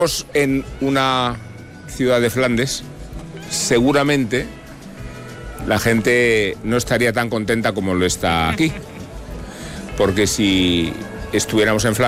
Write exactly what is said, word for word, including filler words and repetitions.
En una ciudad de Flandes, seguramente la gente no estaría tan contenta como lo está aquí, porque si estuviéramos en Flandes